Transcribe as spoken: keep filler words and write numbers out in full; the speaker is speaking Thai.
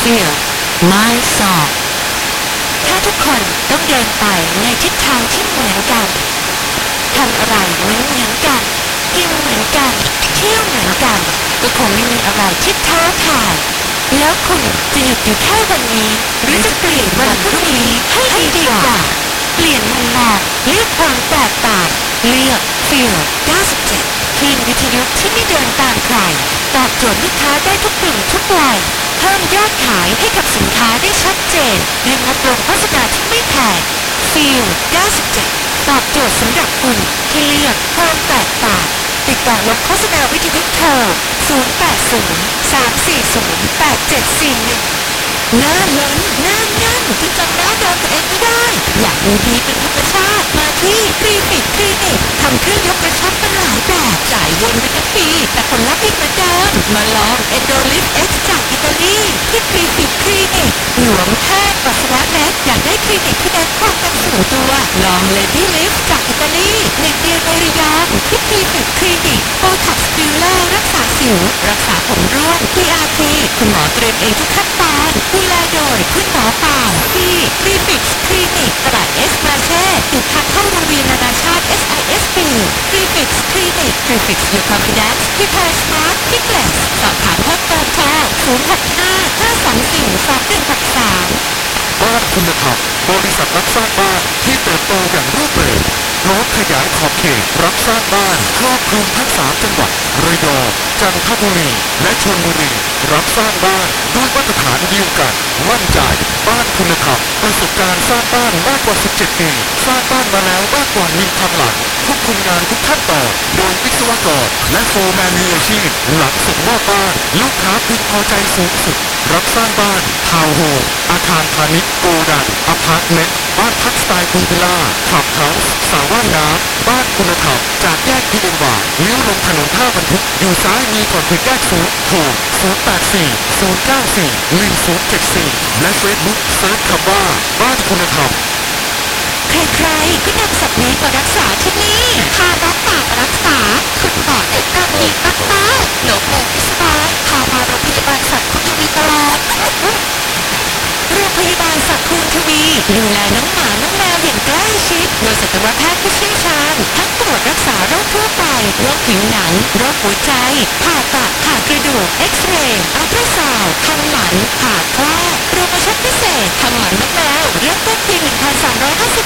fear ไม่สอบถ้าทุกคนต้องเดินไปในทิศทางที่เหมือนกันทำอะไรเหมือนเหมือนกันกินเหมือนกันเที่ยวเหมือนกันก็คงไม่มีอะไรที่ท้าทายแล้วคุณจะหยุดอยู่แค่วันนี้หรือจะเปลี่ยนวันพรุ่งนี้ให้ดีกว่าเปลี่ยนมุมมองเลือกความแตกต่างเลือก Feel เก้าสิบเจ็ดคลื่นวิทยุที่ไม่เดินตามใครตอบโจทย์ลูกค้าได้ทุกกลุ่มทุกวัยเพิ่มยอดขายให้กับสินค้าได้ชัดเจนด้วยงบลงโฆษณาที่ไม่แพง Feel เก้าสิบเจ็ดตอบโจทย์สำหรับคุณที่เลือกความแตกต่างติดต่อลงโฆษณาวิทยุโทรศูนย์ แปด ศูนย์ สาม สี่ ศูนย์ แปด เจ็ด สี่ หนึ่งหน้าล้นหน้าแน่นที่จำหน้าเดิมตัวเองไม่ได้อยากดูดีเป็นธรรมชาติมาที่คลินิกคลินิกทำเครื่องยกกระชับเป็นหลายแบบจ่ายวนไปทั้งปีแต่ผลลัพธ์ไม่เหมือนเดิมมาลองเอนโดลิฟเอ็กซ์จากอิตาลีที่คลินิกคลินิกหลวมแห้งปัสสาวะเล็กอยากได้คลินิกที่เน้นความเป็นส่วนตัวลองเลดี้ลิฟจากอิตาลีหนึ่งเดียวในระยองที่คลินิกคลินิกโบท็อกซ์ฟิลเลอร์รักษาสิวรักษาผมร่วง พี อาร์ ที คุณหมอเตรียมเองทุกขั้นตอนดูแลโดยคุณหมอป่าวที่คลินิกคลินิกตลาดเอสมาเช่ติดทางเข้าโรงเรียนนานาชาติ เอส ไอ เอส ปี คลินิกคลินิก Prefix Your Confidence Prepare Smart Fitness สอบถามเพิ่มเติมโทรศูนย์ หก ห้า ห้า สอง สี่ สอง หนึ่ง หก สามบ้านคุณธรรมบริษัทรับสร้างบ้านที่เติบโตอย่างรวดเร็วพร้อมขยายขอบเขตรับสร้างบ้านครอบคลุมทั้งสามจังหวัดระยองจันทบุรีและชลบุรีรับสร้างบ้านด้วยมาตรฐานเดียวกันมั่นใจบ้านคุณธรรมประสบการณ์สร้างบ้านมากกว่าสิบเจ็ดปีสร้างบ้านมาแล้วมากกว่าหนึ่งพันหลังทุกคนงานทุกขั้นตอนโดยวิศวกรและโฟร์แมนมืออาชีพหลังส่งมอบบ้านลูกค้าพึงพอใจสูงสุดรับสร้างบ้านทาวน์โฮมอาคารพาณิชย์โกดังอพาร์ตเมนต์บ้านพักสไตล์พูลวิลล่าคลับเฮาส์สระว่ายน้ำบ้านคุณธรรมจากแยกพิบูลวาเลี้ยวลงถนนท่าบรรทุกอยู่ซ้ายมีก่อนถึงแยกศูนย์โทรศูนย์ แปด สี่ ศูนย์ เก้า สี่ หนึ่ง ศูนย์ เจ็ด สี่และเฟซบุ๊กเซิร์ชคำว่าบ้านคุณธรรมใครๆก็นำสัตว์เลี้ยงมารักษาที่นี่พาน้องหมามารักษาคุณหมอแนะนำดีมากๆหนูเป็นไม่สบายพามาโรงพยาบาลสัตว์คุณทวีตลอดโรงพยาบาลสัตว์คุณทวีดูแลน้องหมาน้องแมวอย่างใกล้ชิดโดยสัตวแพทย์ผู้เชี่ยวชาญทั้งตรวจรักษาโรคทั่วไปโรคผิวหนังโรคหัวใจผ่าตัดผ่ากระดูกเอ็กซเรย์อัลตราซาวด์ทำหมันผ่าคลอดโปรโมชั่นพิเศษทำหมันน้องแมวเริ่มต้นเพียง หนึ่งพันสามร้อยห้าสิบ